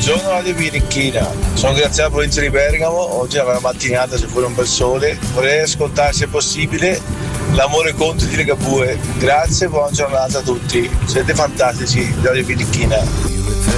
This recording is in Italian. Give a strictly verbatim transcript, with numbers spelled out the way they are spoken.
Buongiorno Radio Birichina, sono Graziano, provincia di Bergamo. Oggi è una mattinata, c'è fuori un bel sole. Vorrei ascoltare, se possibile, L'amore contro di Ligabue. Grazie e buona giornata a tutti. Siete fantastici, Radio Birichina.